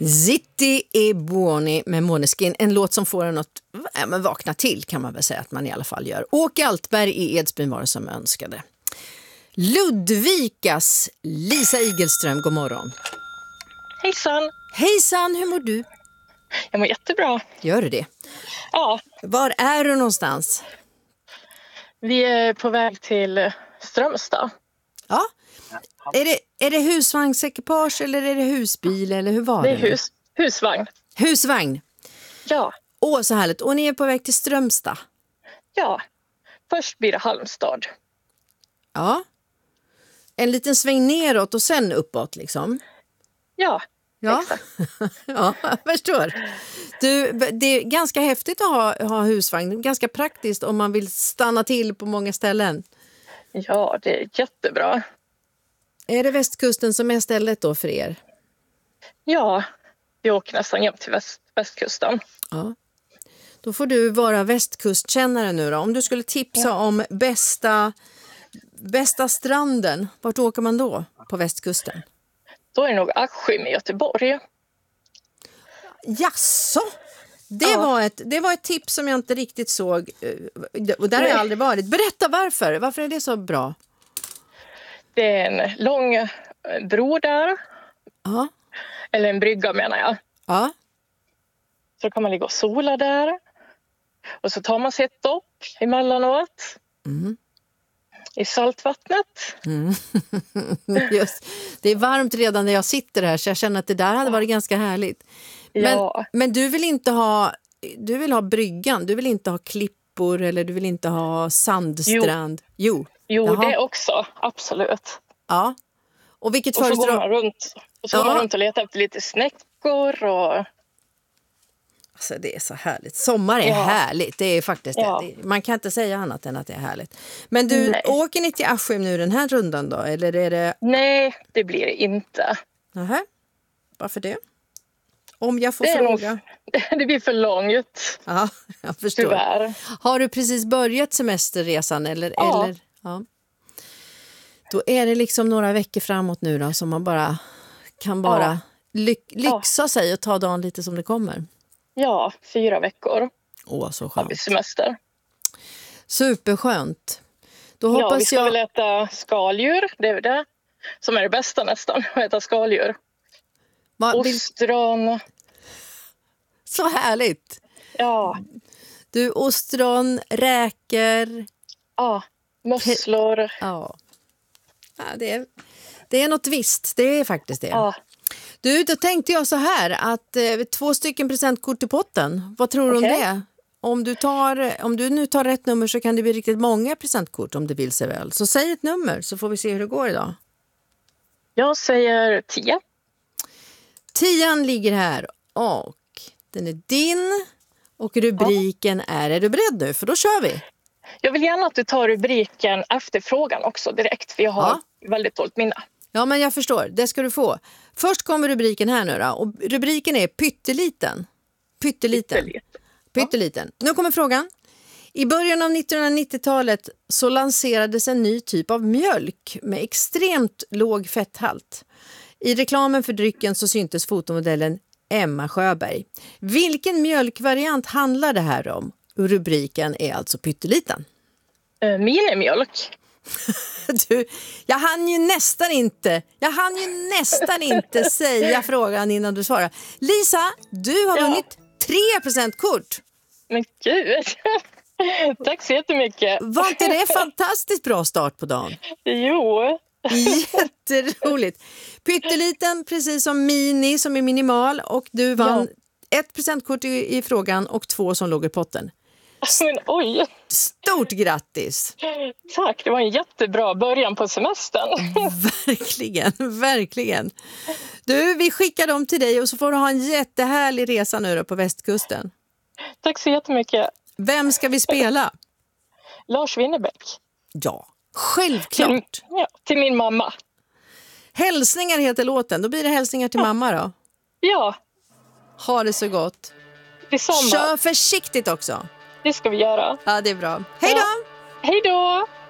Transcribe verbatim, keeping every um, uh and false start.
Zitti e buoni med Måneskin. En låt som får en att ja, men vakna till, kan man väl säga att man i alla fall gör. Åke Altberg i Edsbyn var det som önskade. Ludvikas Lisa Igelström, god morgon. Hejsan. Hejsan, hur mår du? Jag mår jättebra. Gör du det? Ja. Var är du någonstans? Vi är på väg till Strömstad. Ja. Är det, är det husvagnsekipage eller är det husbil eller hur var det? Det är hus, husvagn. Husvagn? Ja. Åh, så härligt. Och ni är på väg till Strömstad? Ja. Först blir det Halmstad. Ja. En liten sväng neråt och sen uppåt liksom? Ja, ja. exakt. Ja, jag förstår. Du, det är ganska häftigt att ha, ha husvagn. Ganska praktiskt om man vill stanna till på många ställen. Ja, det är jättebra. Är det västkusten som är stället då för er? Ja, vi åker nästan jämt till väst, västkusten. Ja. Då får du vara västkustkännare nu då. Om du skulle tipsa ja. om bästa, bästa stranden, vart åker man då på västkusten? Då är det nog Askim i Göteborg. Jasså? Det, ja. var ett, det var ett tips som jag inte riktigt såg. Och där har jag aldrig varit. Berätta varför. Varför är det så bra? Det är en lång bro där. Ja. Eller en brygga menar jag. Ja. Så kan man ligga och sola där. Och så tar man sig ett dopp emellanåt. Mm. I saltvattnet. Mm. Just. Det är varmt redan när jag sitter här, så jag känner att det där hade varit ganska härligt. Men, ja. men du vill inte ha du vill ha bryggan, du vill inte ha klippor eller du vill inte ha sandstrand. Jo. Jo, jo det också, absolut. Ja. Och vilket och så föreslår... går man runt och så ja. går man runt och letar efter lite snäckor och alltså det är så härligt. Sommar är ja. härligt. Det är faktiskt ja. det. Man kan inte säga annat än att det är härligt. Men du, Nej. åker ni till Askim nu den här rundan då? Eller är det... Nej, det blir det inte. Nähä. Varför det? Om jag får det fråga. Nog, det blir för långt. Ja, jag förstår. Tyvärr. Har du precis börjat semesterresan? Eller, ja. eller, ja. Då är det liksom några veckor framåt nu då, som man bara kan bara ja. ly- lyxa ja. sig och ta dagen lite som det kommer. Ja, fyra veckor. Åh, så skönt. Har vi semester. Superskönt. Då hoppas ja, vi ska jag... väl äta skaldjur. Det är det som är det bästa nästan, att äta skaldjur. Va, ostron. Vill... Så härligt. Ja. Du, ostron, räkor. Ja, musslor. Ja. Ja, det är, det är något visst. Det är faktiskt det. Ja. Du, då tänkte jag så här att eh, två stycken presentkort i potten. Vad tror du okay. om det? Om du, tar, om du nu tar rätt nummer så kan det bli riktigt många presentkort om det vill sig väl. Så säg ett nummer så får vi se hur det går idag. Jag säger tio. Tian ligger här och den är din och rubriken ja. är, är du beredd nu? För då kör vi. Jag vill gärna att du tar rubriken efter frågan också direkt för jag har ja. väldigt dåligt minne. Ja, men jag förstår. Det ska du få. Först kommer rubriken här nu då. Och rubriken är pytteliten. Pytteliten. Pytteliten. Pytteliten. Ja. Nu kommer frågan. I början av nittonhundranittiotalet så lanserades en ny typ av mjölk med extremt låg fetthalt. I reklamen för drycken så syntes fotomodellen Emma Sjöberg. Vilken mjölkvariant handlar det här om? Rubriken är alltså pytteliten. Uh, minimjölk. Du, jag hann ju nästan inte Jag hann ju nästan inte säga frågan innan du svarar. Lisa, du har ja. vunnit tre presentkort. Men gud. Tack så jättemycket. Var inte det fantastiskt bra start på dagen? Jo. Jätteroligt. Pytteliten, precis som mini som är minimal. Och du vann ja. ett presentkort i, i frågan och två som låg i potten. Men oj. Stort grattis. Tack, det var en jättebra början på semestern. Verkligen, verkligen. Du, vi skickar dem till dig och så får du ha en jättehärlig resa nu då på västkusten. Tack så jättemycket. Vem ska vi spela? Lars Winnerbäck. Ja, självklart. Till, ja, till min mamma. Hälsningar heter låten. Då blir det hälsningar till ja. mamma då. Ja. Ha det så gott. Detsamma. Kör försiktigt också. Det ska vi göra. Ja, det är bra. Hej då! Ja. Hej då!